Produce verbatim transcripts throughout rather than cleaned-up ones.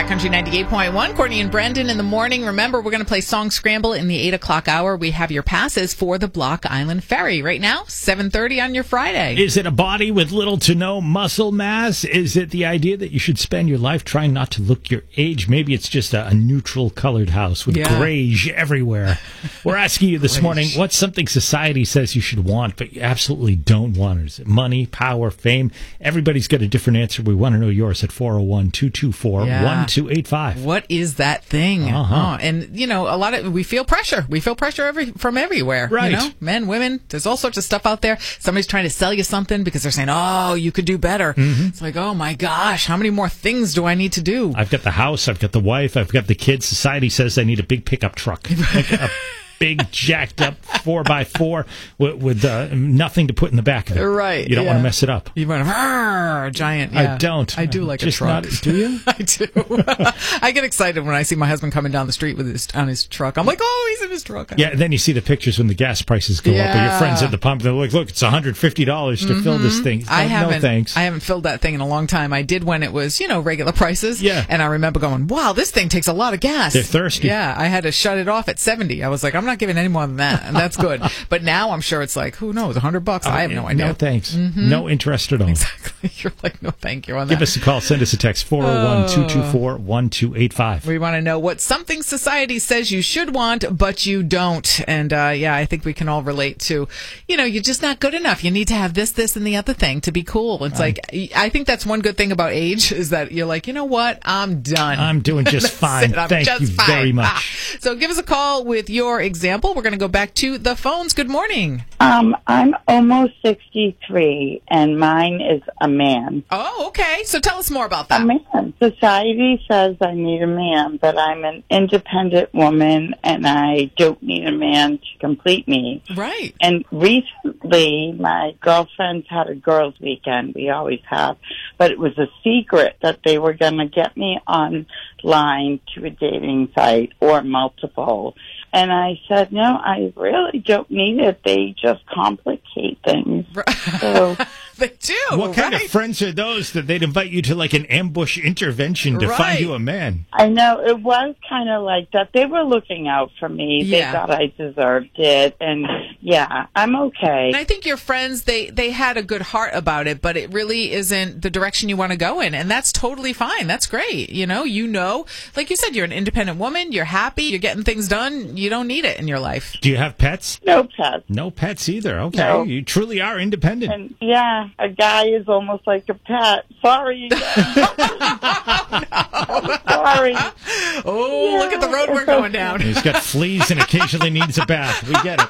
Country ninety-eight point one. Courtney and Brendan in the morning. Remember, we're going to play Song Scramble in the eight o'clock hour. We have your passes for the Block Island Ferry right now, seven thirty on your Friday. Is it a body with little to no muscle mass? Is it the idea that you should spend your life trying not to look your age? Maybe it's just a, a neutral colored house with Yeah. grayish everywhere. We're asking you this morning, what's something society says you should want, but you absolutely don't want? Is it money, power, fame? Everybody's got a different answer. We want to know yours at four oh one, two two four, one two eight five. What is that thing? Uh-huh. Oh, and, you know, a lot of, we feel pressure. We feel pressure every, from everywhere. Right. You know, men, women, there's all sorts of stuff out there. Somebody's trying to sell you something because they're saying, oh, you could do better. Mm-hmm. It's like, oh my gosh, how many more things do I need to do? I've got the house, I've got the wife, I've got the kids. Society says I need a big pickup truck. Like a big, jacked up four by four with, with uh, nothing to put in the back of it. Right. You don't yeah. want to mess it up. You want a giant. Yeah. I don't. I do like Just a truck. Not, do you? I do. I get excited when I see my husband coming down the street with his on his truck. I'm like, oh, he's in his truck. Yeah, then you see the pictures when the gas prices go yeah. up, or your friends at the pump, they're like, look, it's one hundred fifty dollars to mm-hmm. fill this thing. I no, haven't, no thanks. I haven't filled that thing in a long time. I did when it was, you know, regular prices. Yeah. And I remember going, wow, this thing takes a lot of gas. They're thirsty. Yeah, I had to shut it off at seventy. I was like, I'm not giving any more than that. And that's good. But now I'm sure it's like, who knows, one hundred bucks? Uh, I have no idea. No thanks. Mm-hmm. No interest at all. Exactly. You're like, no thank you on that. Give us a call. Send us a text, four oh one, two two four, one two eight five. We want to know what something society says you should want, but you don't. And, uh, yeah, I think we can all relate to, you know, you're just not good enough. You need to have this, this, and the other thing to be cool. It's right. like, I think that's one good thing about age is that you're like, you know what? I'm done. I'm doing just fine. Thank just you fine. very much. Ah. So give us a call with your example. We're going to go back to the phones. Good morning. Um, I'm almost sixty-three, and mine is a man. Oh, okay. So tell us more about that. A man. Society says I need a man, but I'm an independent woman, and I don't need a man to complete me. Right. And recently, my girlfriends had a girls' weekend. We always have. But it was a secret that they were going to get me online to a dating site or multiple. And I said, no, I really don't need it. They just complicate things. So, they do. What kind right? of friends are those that they'd invite you to like an ambush intervention to right. find you a man? I know. It was kind of like that. They were looking out for me. Yeah. They thought I deserved it. And, yeah, I'm okay. And I think your friends, they, they had a good heart about it, but it really isn't the direction you want to go in. And that's totally fine. That's great. You know, you know, like you said, you're an independent woman. You're happy. You're getting things done. You don't need it in your life. Do you have pets? No pets. No pets either. Okay. No. You truly are independent. And, yeah, a guy is almost like a pet. Sorry again. oh, no. Sorry. Oh, yeah, look at the road we're going down. He's got fleas and occasionally needs a bath. We get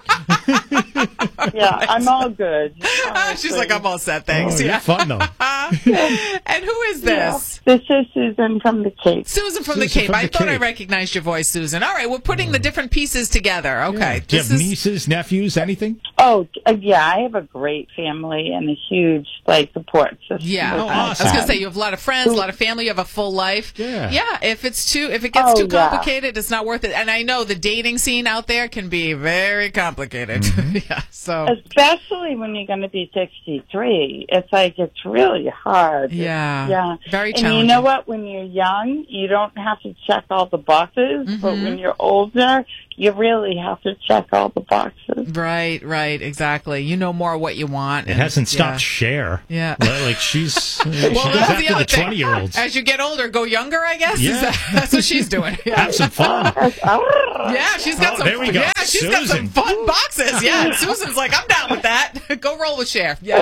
it. Yeah, I'm all good. She's like, I'm all set, thanks. Oh, yeah. You're fun, though. And who is this? Yeah. This is Susan from the Cape. Susan from Susan the Cape. from I the thought I Cape. recognized your voice, Susan. All right, we're putting the different pieces together. Okay. Yeah. Do you This have is- nieces, nephews, anything? Oh, uh, yeah, I have a great family and a huge, like, support system. Yeah. Oh, I was awesome. going to say, you have a lot of friends, a lot of family, you have a full life. Yeah. Yeah, if it's too, if it gets Oh, too yeah. complicated, it's not worth it. And I know the dating scene out there can be very complicated. Mm-hmm. yeah, so. Especially when you're going to be sixty-three. It's like, it's really hard. Yeah. Yeah. Very and challenging. you know what? When you're young, you don't have to check all the boxes. Mm-hmm. But when you're older, you really have to check all the boxes. Right, right, exactly. You know more what you want. It and- hasn't stopped yeah. Cher. Yeah. Like, she's, she Well, goes that's the after other the thing. twenty-year-olds. As you get older, go younger, I guess? Yeah. Is that, that's what she's doing. Yeah. Have some fun. Yeah, she's got Oh, some. there we go. Yeah, she's got some Susan. fun boxes. Yeah, and Susan's like, I'm down with that. Go roll with Cher. Yeah.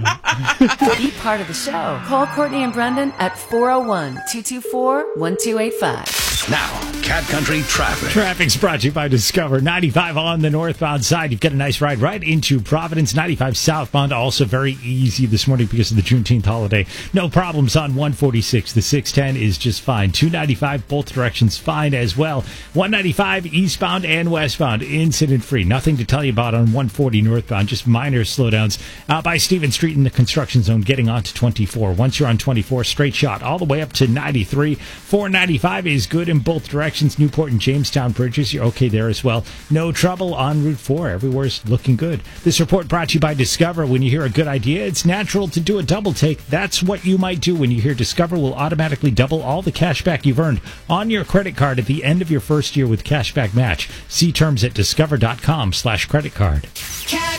Be part of the show. Call Courtney and Brendan at four oh one, two two four, one two eight five. Now, Cat Country Traffic. Traffic's brought to you by Discover. ninety-five on the northbound side. You've got a nice ride right into Providence. ninety-five southbound, also very easy this morning because of the Juneteenth holiday. No problems on one forty-six. The six ten is just fine. two ninety-five, both directions fine as well. one ninety-five eastbound and westbound, incident-free. Nothing to tell you about on one forty northbound, just minor slowdowns. Out by Stevens Street in the construction zone, getting on to twenty-four. Once you're on twenty-four, straight shot all the way up to ninety-three. four ninety-five is good in both directions. Newport and Jamestown bridges, you're okay there as well. No trouble on Route four. Everywhere's looking good. This report brought to you by Discover. When you hear a good idea, it's natural to do a double take. That's what you might do when you hear Discover will automatically double all the cash back you've earned on your credit card at the end of your first year with Cashback Match. See terms at discover.com slash credit card.